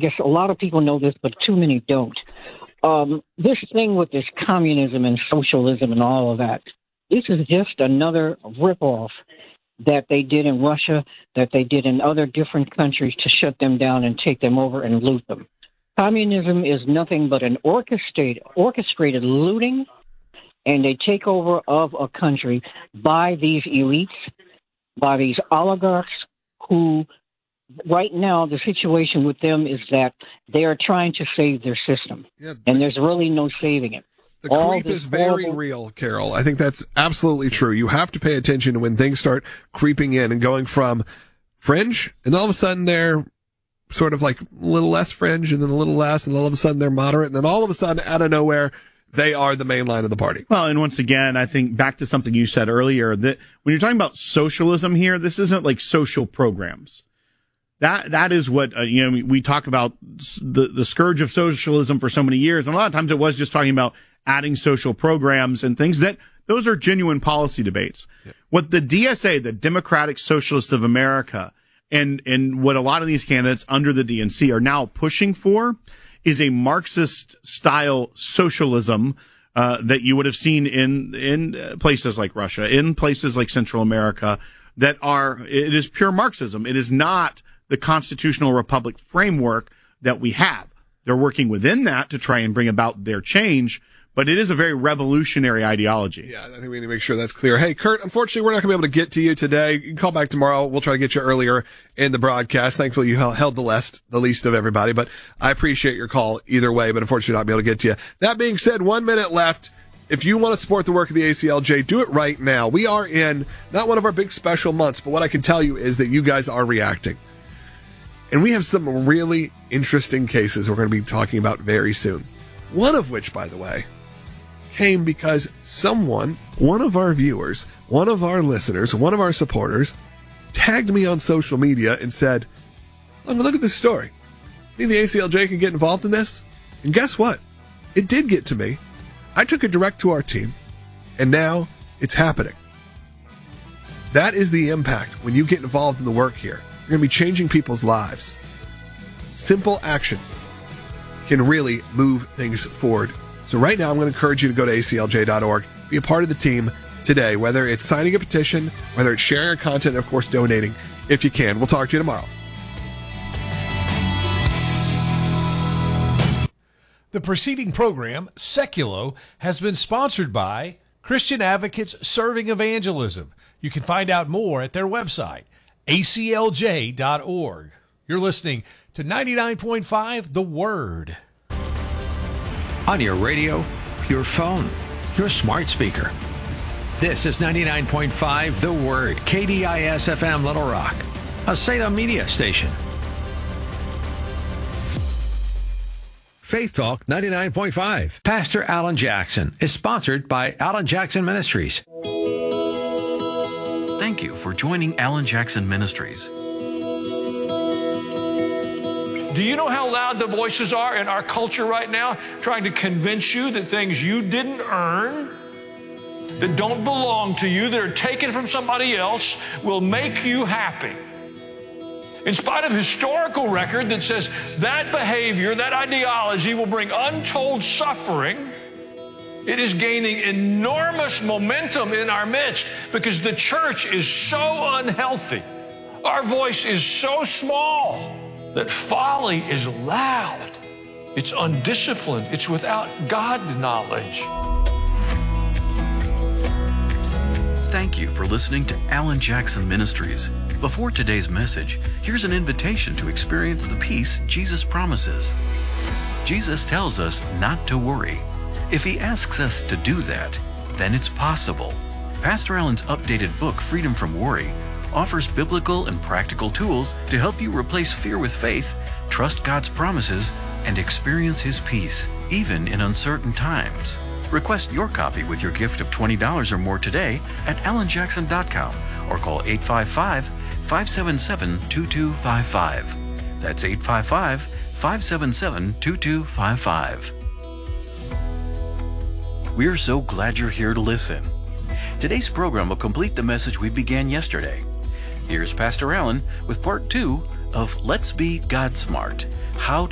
guess a lot of people know this, but too many don't. This thing with this communism and socialism and all of that, this is just another ripoff that they did in Russia, that they did in other different countries to shut them down and take them over and loot them. Communism is nothing but an orchestrated looting and a takeover of a country by these elites, by these oligarchs who, right now, the situation with them is that they are trying to save their system, and there's really no saving it. The creep is very real, Carol. I think that's absolutely true. You have to pay attention to when things start creeping in and going from fringe, and all of a sudden they're sort of like a little less fringe, and then a little less, and all of a sudden they're moderate, and then all of a sudden, out of nowhere, they are the main line of the party. Well, and once again, I think back to something you said earlier, that when you're talking about socialism here, this isn't like social programs. That is what, we talk about the scourge of socialism for so many years. And a lot of times it was just talking about adding social programs and things those are genuine policy debates. Yeah. What the DSA, the Democratic Socialists of America, and what a lot of these candidates under the DNC are now pushing for is a Marxist style socialism, that you would have seen in places like Russia, in places like Central America, it is pure Marxism. It is not the constitutional republic framework that we have. They're working within that to try and bring about their change, but it is a very revolutionary ideology. Yeah, I think we need to make sure that's clear. Hey, Kurt, unfortunately, we're not going to be able to get to you today. You can call back tomorrow. We'll try to get you earlier in the broadcast. Thankfully, you held the least of everybody, but I appreciate your call either way, but unfortunately not be able to get to you. That being said, 1 minute left. If you want to support the work of the ACLJ, do it right now. We are in not one of our big special months, but what I can tell you is that you guys are reacting. And we have some really interesting cases we're going to be talking about very soon. One of which, by the way, came because one of our viewers, one of our listeners, one of our supporters, tagged me on social media and said, look at this story. Think the ACLJ can get involved in this? And guess what? It did get to me. I took it direct to our team, and now it's happening. That is the impact when you get involved in the work here. You're going to be changing people's lives. Simple actions can really move things forward. So right now, I'm going to encourage you to go to aclj.org, be a part of the team today, whether it's signing a petition, whether it's sharing our content, and of course, donating if you can. We'll talk to you tomorrow. The preceding program, Seculo, has been sponsored by Christian Advocates Serving Evangelism. You can find out more at their website, aclj.org. You're listening to 99.5 The Word. On your radio, your phone, your smart speaker. This is 99.5 The Word, KDIS-FM Little Rock, a Salem media station. Faith Talk 99.5. Pastor Alan Jackson is sponsored by Alan Jackson Ministries. Thank you for joining Alan Jackson Ministries. Do you know how loud the voices are in our culture right now, trying to convince you that things you didn't earn, that don't belong to you, that are taken from somebody else, will make you happy? In spite of historical record that says that behavior, that ideology will bring untold suffering, it is gaining enormous momentum in our midst because the church is so unhealthy. Our voice is so small that folly is loud. It's undisciplined. It's without God knowledge. Thank you for listening to Alan Jackson Ministries. Before today's message, here's an invitation to experience the peace Jesus promises. Jesus tells us not to worry. If he asks us to do that, then it's possible. Pastor Alan's updated book, Freedom from Worry, offers biblical and practical tools to help you replace fear with faith, trust God's promises, and experience his peace, even in uncertain times. Request your copy with your gift of $20 or more today at alanjackson.com or call 855-577-2255. That's 855-577-2255. We're so glad you're here to listen. Today's program will complete the message we began yesterday. Here's Pastor Alan with part 2 of Let's Be God Smart, How